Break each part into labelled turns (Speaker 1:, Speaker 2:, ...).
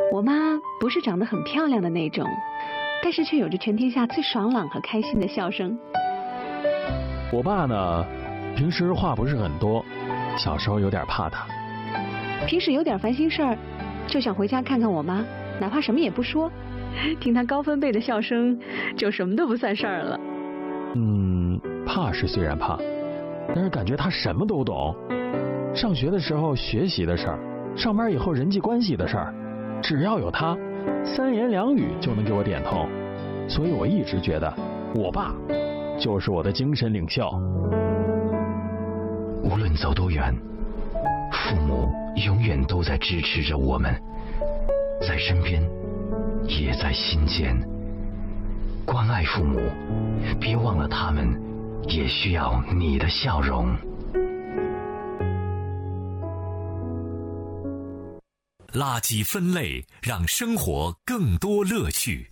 Speaker 1: 我妈不是长得很漂亮的那种，但是却有着全天下最爽朗和开心的笑声。
Speaker 2: 我爸呢，平时话不是很多，小时候有点怕他。
Speaker 1: 平时有点烦心事儿，就想回家看看我妈，哪怕什么也不说，听她高分贝的笑声，就什么都不算事儿了。
Speaker 2: 怕是虽然怕，但是感觉他什么都懂。上学的时候学习的事儿，上班以后人际关系的事儿，只要有他，3言2语就能给我点通。所以我一直觉得我爸就是我的精神领袖。
Speaker 3: 无论走多远，父母永远都在支持着我们，在身边，也在心间。关爱父母，别忘了他们也需要你的笑容。
Speaker 4: 垃圾分类，让生活更多乐趣。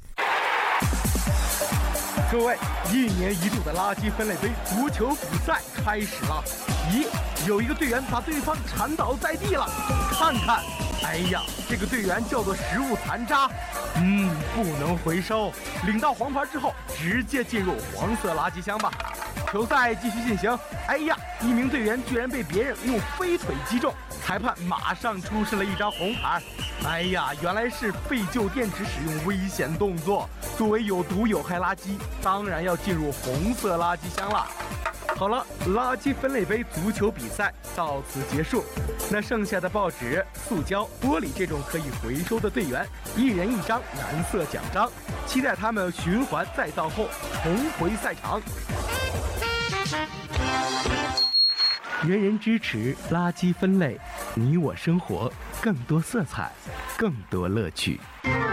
Speaker 5: 各位，1年1度的垃圾分类杯足球比赛开始了。咦，有一个队员把对方铲倒在地了，看看，哎呀，这个队员叫做食物残渣，不能回收，领到黄牌之后直接进入黄色垃圾箱吧。球赛继续进行，哎呀，一名队员居然被别人用飞腿击中，裁判马上出示了一张红牌。哎呀，原来是废旧电池使用危险动作，作为有毒有害垃圾，当然要进入红色垃圾箱了。好了，垃圾分类杯足球比赛到此结束。那剩下的报纸、塑胶、玻璃这种可以回收的队员，1人1张蓝色奖章，期待他们循环再造后重回赛场。人人支持垃圾分类，你我生活更多色彩，更多乐趣。